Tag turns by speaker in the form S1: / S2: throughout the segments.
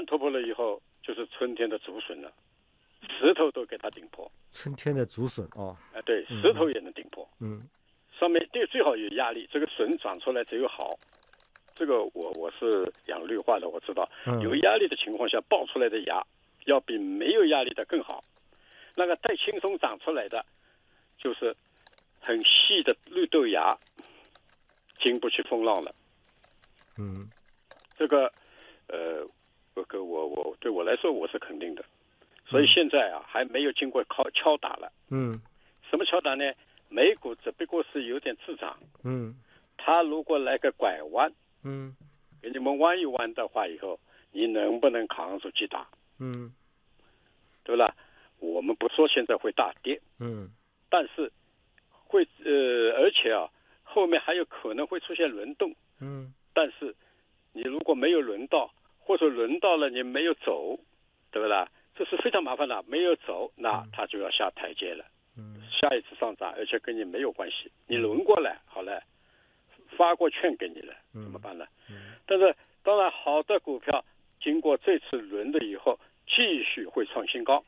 S1: 突破了以后，就是春天的竹笋了，石头都给它顶破。
S2: 春天的竹笋哦，
S1: 对，石头也能顶破。上面最好有压力，这个笋长出来只有好。这个我是养绿化的，我知道有压力的情况下爆出来的芽要比没有压力的更好。那个太轻松长出来的，就是很细的绿豆芽，经不起风浪了。这个我对我来说我是肯定的。所以现在啊还没有经过敲打了。什么敲打呢？美股只不过是有点滞涨。它如果来个拐弯，给你们弯一弯的话，以后你能不能扛住击打？对吧？我们不说现在会大跌，但是会而且啊后面还有可能会出现轮动。但是你如果没有轮到，或者轮到了你没有走，对不啦？这是非常麻烦的，没有走，那它就要下台阶了。下一次上涨，而且跟你没有关系，你轮过来好了，发过券给你了，怎么办呢？但是当然，好的股票经过这次轮的以后，继续会创新高。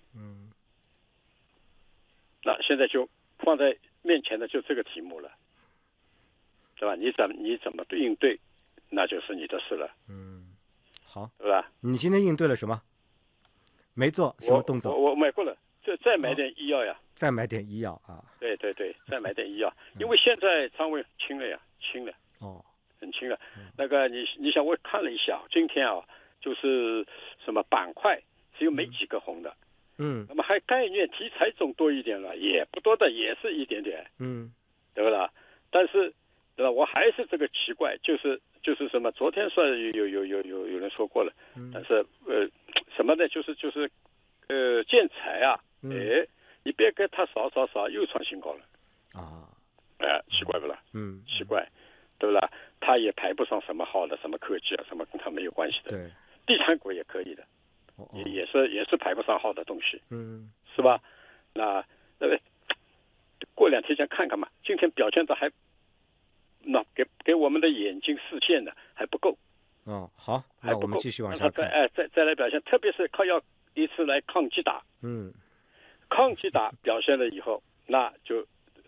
S1: 那现在就放在面前的就这个题目了，对吧？你怎么应对，那就是你的事了。
S2: 好，
S1: 对吧？
S2: 你今天应对了什么？没做什么动作？
S1: 我买过了，再买点医药呀。
S2: 再买点医药啊。
S1: 对，再买点医药，因为现在仓位轻了呀，很轻了。那个你想，我看了一下，今天啊，就是什么板块只有没几个红的。那么还概念题材总多一点了，也不多的，也是一点点。对不啦？但是对吧？我还是这个奇怪，就是什么？昨天说有人说过了，但是什么呢？就是建材啊，你别给它扫又创新高了啊！奇怪不啦？奇怪，对不啦？它也排不上什么好的什么科技啊，什么跟它没有关系的。
S2: 对，
S1: 地产股也可以的，也是排不上号的东西，是吧？那过两天先看看嘛。今天表现的还，那给我们的眼睛视线的还不够。
S2: 好，那我们继续往下看。
S1: 再来表现，特别是要一次来抗击打。抗击打表现了以后，那就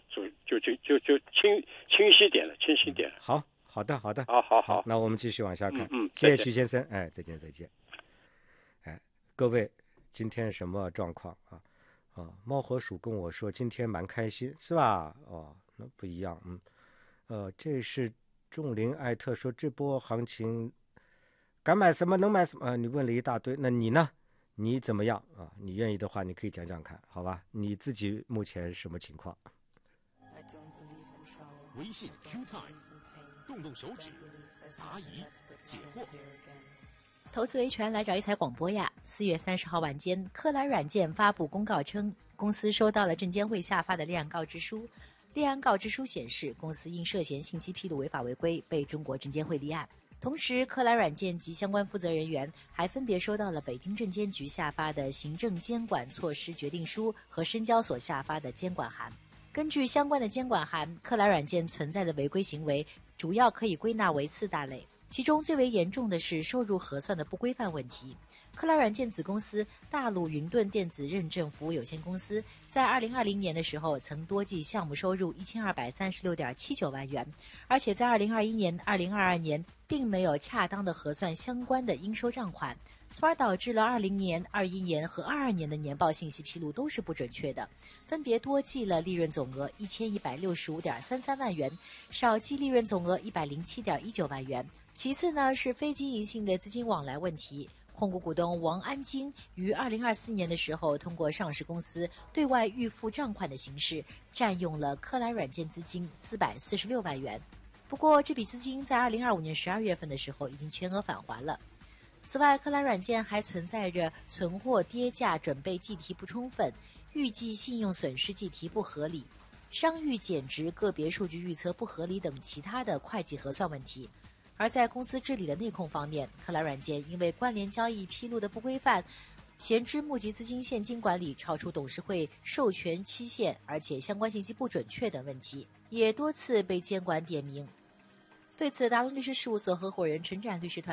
S1: 清晰点了。
S2: 好的。
S1: 好，
S2: 那我们继续往下看。谢谢曲先生。再见。各位，今天什么状况啊？猫和鼠跟我说今天蛮开心，是吧？那不一样。这是仲林艾特说这波行情敢买什么能买什么你问了一大堆，那你呢？你怎么样啊？你愿意的话，你可以讲讲看，好吧？你自己目前什么情况？
S3: 微信 Q Time， 动手指答疑解惑。
S4: 投资维权来找一财广播呀！4月30号晚间，科莱软件发布公告称，公司收到了证监会下发的立案告知书。立案告知书显示，公司因涉嫌信息披露违法违规，被中国证监会立案。同时，科莱软件及相关负责人员还分别收到了北京证监局下发的行政监管措施决定书和深交所下发的监管函。根据相关的监管函，科莱软件存在的违规行为主要可以归纳为4大类。其中最为严重的是收入核算的不规范问题。科莱软件子公司大陆云盾电子认证服务有限公司在2020年的时候曾多计项目收入1236.79万元，而且在2021年、2022年并没有恰当的核算相关的应收账款，从而导致了20年、21年和22年的年报信息披露都是不准确的，分别多计了利润总额1165.33万元，少计利润总额107.19万元。其次呢是非经营性的资金往来问题。控股股东王安金于2024年的时候，通过上市公司对外预付账款的形式，占用了科莱软件资金446万元。不过，这笔资金在2025年12月份的时候已经全额返还了。此外，科莱软件还存在着存货跌价准备计提不充分、预计信用损失计提不合理、商誉减值个别数据预测不合理等其他的会计核算问题。而在公司治理的内控方面，科莱软件因为关联交易披露的不规范、闲置募集资金现金管理超出董事会授权期限，而且相关信息不准确等问题，也多次被监管点名。对此，达龙律师事务所合伙人陈展律师团